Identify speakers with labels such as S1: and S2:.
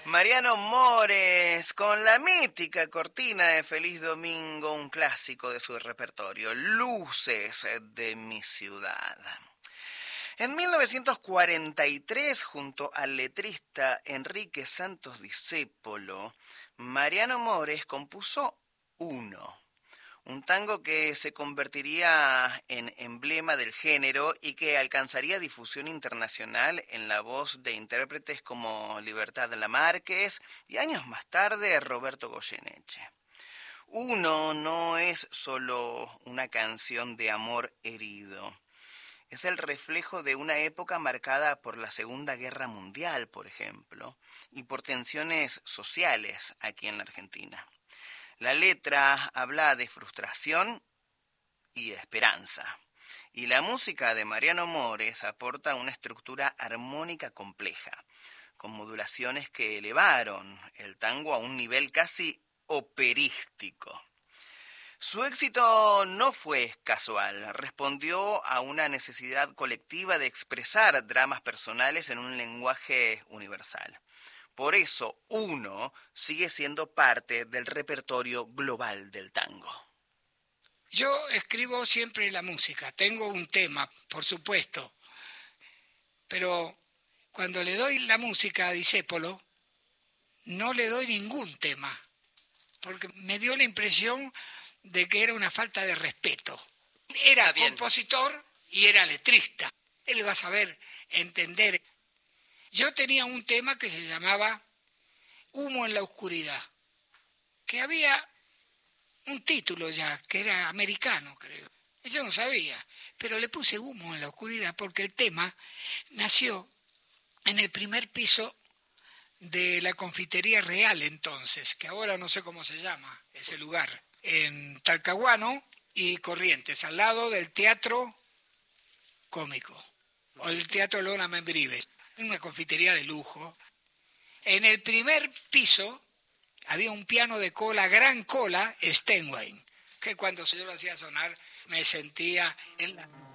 S1: Mariano Mores, con la mítica cortina de Feliz Domingo, un clásico de su repertorio, Luces de mi ciudad. En 1943, junto al letrista Enrique Santos Discépolo, Mariano Mores compuso Uno, un tango que se convertiría en emblema del género y que alcanzaría difusión internacional en la voz de intérpretes como Libertad Lamarquez y años más tarde Roberto Goyeneche. Uno no es solo una canción de amor herido. Es el reflejo de una época marcada por la Segunda Guerra Mundial, por ejemplo, y por tensiones sociales aquí en la Argentina. La letra habla de frustración y esperanza. Y la música de Mariano Mores aporta una estructura armónica compleja, con modulaciones que elevaron el tango a un nivel casi operístico. Su éxito no fue casual, respondió a una necesidad colectiva de expresar dramas personales en un lenguaje universal. Por eso, Uno sigue siendo parte del repertorio global del tango.
S2: Yo escribo siempre la música, tengo un tema, por supuesto, pero cuando le doy la música a Discépolo, no le doy ningún tema, porque me dio la impresión de que era una falta de respeto. Era compositor y era letrista. Él va a saber entender. Yo tenía un tema que se llamaba Humo en la oscuridad, que había un título ya, que era americano, creo. Yo no sabía, pero le puse Humo en la oscuridad porque el tema nació en el primer piso de la Confitería Real entonces, que ahora no sé cómo se llama ese lugar, en Talcahuano y Corrientes, al lado del Teatro Cómico, o del Teatro Lona Membrives, una confitería de lujo. En el primer piso había un piano de cola, gran cola, Steinway, que cuando yo lo hacía sonar me sentía en la